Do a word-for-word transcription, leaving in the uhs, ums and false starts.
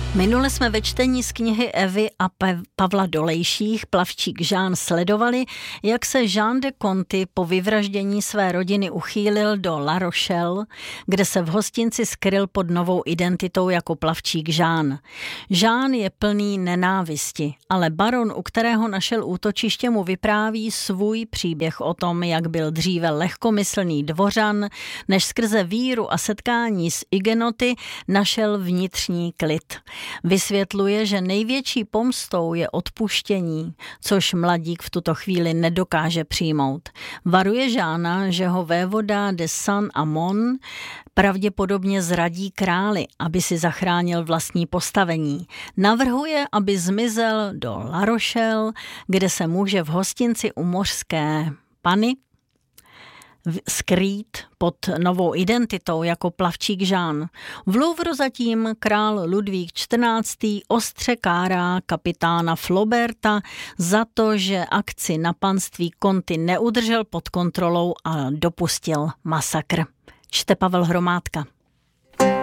Minule jsme ve čtení z knihy Evy a Pe- Pavla Dolejších Plavčík Jean sledovali, jak se Jean de Conti po vyvraždění své rodiny uchýlil do La Rochelle, kde se v hostinci skryl pod novou identitou jako Plavčík Jean. Jean je plný nenávisti, ale baron, u kterého našel útočiště, mu vypráví svůj příběh o tom, jak byl dříve lehkomyslný dvořan, než skrze víru a setkání s Hugenoty našel vnitřní klid. Vysvětluje, že největší pomstou je odpuštění, což mladík v tuto chvíli nedokáže přijmout. Varuje Jeana, že ho vévoda de Saint-Amand pravděpodobně zradí králi, aby si zachránil vlastní postavení. Navrhuje, aby zmizel do La Rochelle, kde se může v hostinci u mořské Panny skrýt pod novou identitou jako Plavčík Jean. V Louvru zatím král Ludvík čtrnáctý ostře kárá kapitána Flauberta za to, že akci na panství Conti neudržel pod kontrolou a dopustil masakr. Čte Pavel Hromádka.